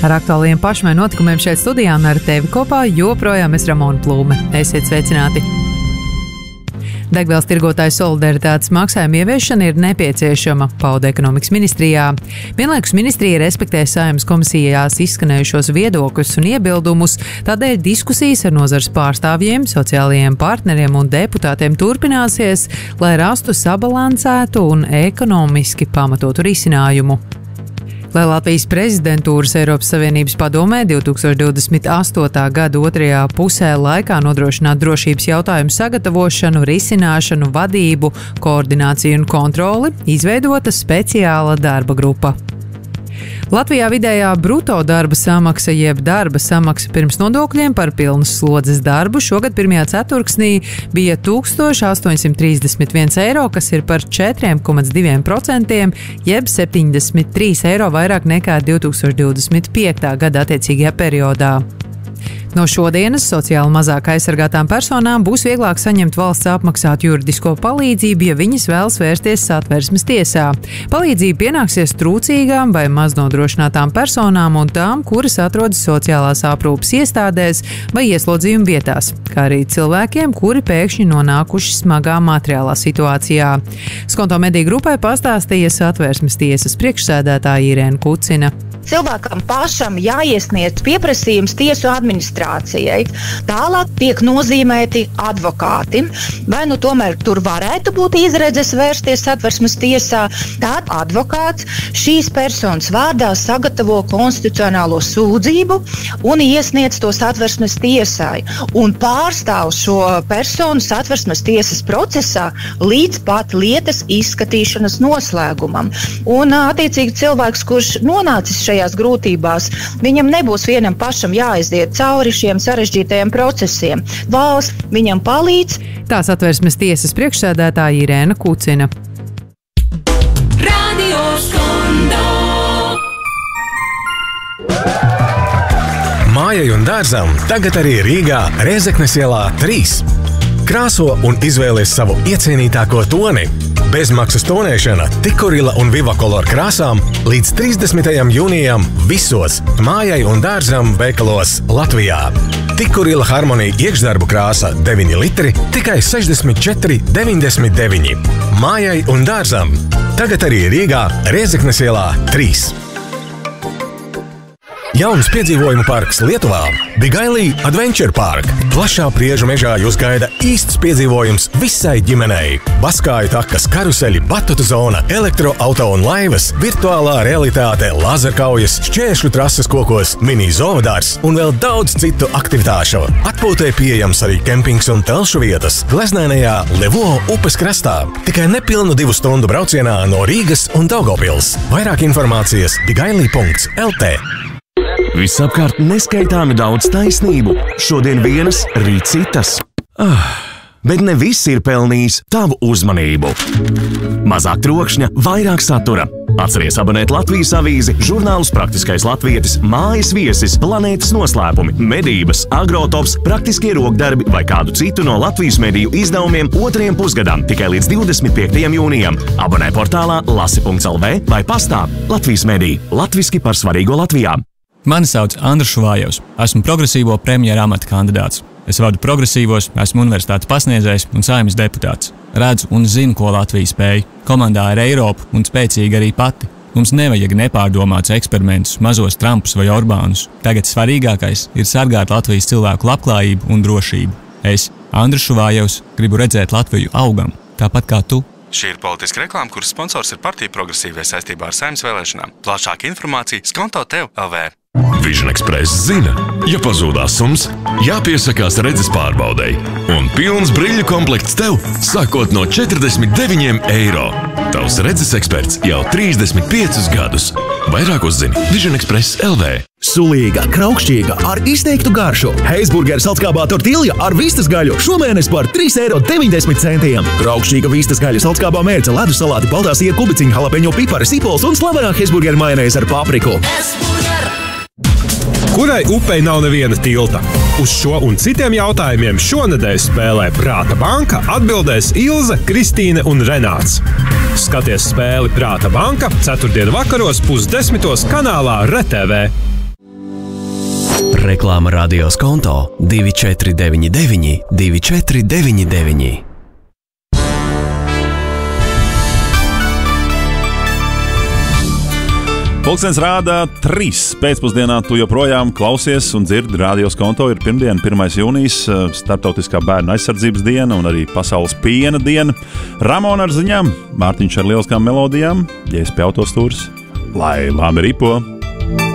Ar aktuāliem pašmai notikumiem šeit studijā un ar tevi kopā joprojām es Ramona Plūme. Esiet sveicināti! Degvielas tirgotāju solidaritātes maksājuma ieviešana ir nepieciešama, pauda ekonomikas ministrijā. Vienlaikus ministrija respektē Saeimas komisijās izskanējušos viedokļus un iebildumus, tādēļ diskusijas ar nozares pārstāvjiem, sociālajiem partneriem un deputātiem turpināsies, lai rastu sabalansētu un ekonomiski pamatotu risinājumu. Lai Latvijas prezidentūras Eiropas Savienības padomē 2028. gada otrajā pusē laikā nodrošinātu drošības jautājumu sagatavošanu, risināšanu, vadību, koordināciju un kontroli, izveidota speciāla darba grupa. Latvijā vidējā bruto darba samaksa jeb darba samaksa pirms nodokļiem par pilnas slodzes darbu šogad 1. ceturksnī bija 1831 eiro, kas ir par 4,2% jeb 73 eiro vairāk nekā 2025. gada attiecīgajā periodā. No šodienas sociāli mazāk aizsargātām personām būs vieglāk saņemt valsts apmaksātu juridisko palīdzību, ja viņas vēlas vērsties Satversmes tiesā. Palīdzība pienāksies trūcīgām vai maznodrošinātām personām un tām, kuras atrodas sociālās aprūpes iestādēs vai ieslodzījuma vietās, kā arī cilvēkiem, kuri pēkšņi nonākuši smagā materiālā situācijā. Skonto mediju grupai pastāstīja Satversmes tiesas priekšsēdētāja Irēna Kucina. Cilvēkam pašam jāiesniedz pieprasījums tiesu administrācijai. Tālāk tiek nozīmēti advokāti. Vai nu tomēr tur varētu būt izredzes vērsties Satversmes tiesā, tad advokāts šīs personas vārdā sagatavo konstitucionālo sūdzību un iesniedz to Satversmes tiesai. Un pārstāv šo personu Satversmes tiesas procesā līdz pat lietas izskatīšanas noslēgumam. Un attiecīgi cilvēks, kurš nonācis šajās grūtībās, viņam nebūs vienam pašam jāaiziet cauri šiem sarežģītajiem procesiem. Valsts viņam palīdz. Tā Satversmes tiesas priekšsēdētāja Irēna Kucina. Radio Skondo. Mājai un dārzam tagad arī Rīgā Rēzeknes ielā 3. Krāso un izvēlies savu iecienītāko toni. Bezmaksas tonēšana Tikurila un Vivakolor krāsām līdz 30. jūnijam visos mājai un dārzam veikalos Latvijā. Tikurila Harmonija iekšdarbu krāsa 9 litri tikai 64,99. Mājai un dārzam tagad arī Rīgā Rēzeknes ielā 3. Jauns piedzīvojumu parks Lietuvā – Bigailī Adventure Park. Plašā priežu mežā jūs gaida īsts piedzīvojums visai ģimenei. Baskāju takas, karuseļi, batutu zona, elektroauto un laivas, virtuālā realitāte, lazerkaujas, šķēršļu trases kokos, mini zoodārs un vēl daudz citu aktivitāšu. Atpūtē pieejams arī kempings un telšu vietas Gleznainajā Levo upes krastā. Tikai nepilnu 2 stundu braucienā no Rīgas un Daugavpils. Vairāk informācijas bigailī.lt. Visapkārt neskaitāmi daudz taisnību. Šodien vienas, rīt citas. Bet ne viss ir pelnījis tavu uzmanību. Mazāk trokšņa, vairāk satura. Atceries abonēt Latvijas avīzi, žurnālus Praktiskais latvietis, Mājas viesis, Planētas noslēpumi, medības, Agrotops, praktiskie rokdarbi vai kādu citu no Latvijas mediju izdevumiem 2. pusgadam tikai līdz 25. jūnijam. Abonē portālā lasi.lv vai pastā Latvijas mediji. Latviski par svarīgo Latvijā. Mani sauc Andris Šuvājovs. Esmu progresīvo premjera amata kandidāts. Es vadu progresīvos, esmu universitātes pasniedzējs un Saeimas deputāts. Redzu un zinu, ko Latvija spēj. Komandā ir Eiropa un spēcīga arī pati. Mums nevajag nepārdomāts eksperimentus, mazos Trumpus vai Orbānus. Tagad svarīgākais ir sargāt Latvijas cilvēku labklājību un drošību. Es, Andris Šuvājovs, gribu redzēt Latviju augam, tāpat kā tu. Šī ir politiska reklāma, kuras sponsors ir partija Progresīvie saistībā ar Saeimas vēlēšanām. Plašāka informācija Skonto tev LV. Vision Express zina, ja pazūdās sums, jāpiesakās redzes pārbaudei. Un pilns brīļu komplekts tev, sākot no 49 eiro. Tavs redzes eksperts jau 35 gadus. Vairāk uzzini Vision Express LV. Sulīga, kraukšķīga, ar izteiktu garšu. Heisburgera salckābā tortilja ar vistas gaļu šomēnes par 3,90 eiro. Kraukšķīga vistas gaļa salckābā mērce, ledus salāti, baltā siera, kubiciņa, jalapeņo pipari, sipols un slavenā Heisburgera majonēze ar papriku. Kurai upei nav neviena tilta? Uz šo un citiem jautājumiem šonedēļ spēlē Prāta banka atbildēs Ilze, Kristīne un Renāts. Skaties spēli Prāta banka 4. vakaros 9:30 kanālā RTV. Reklāma radios konto 2499 2499. Pulkstens rāda 3 pēcpusdienā. Tu joprojām klausies un dzirdi radios konto. Ir pirmdiena, 1. jūnijas, Startautiskā bērnu aizsardzības diena un arī Pasaules piena diena. Ramona ar ziņām, Mārtiņš ar lieliskām melodijām, Jēs pie autostūras. Lai labi ripo!